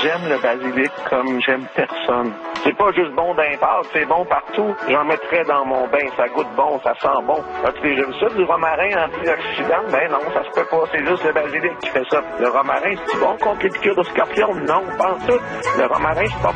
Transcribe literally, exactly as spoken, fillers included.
j'aime le basilic comme j'aime personne. C'est pas juste bon d'un part, c'est bon partout. J'en mettrais dans mon bain, ça goûte bon, ça sent bon. As-tu déjà vu ça, du romarin antioxydant? Ben non, ça se peut pas, c'est juste le basilic qui fait ça. Le romarin, c'est bon contre les piqûres de scorpion? Non, pas en tout. Le romarin, c'est pas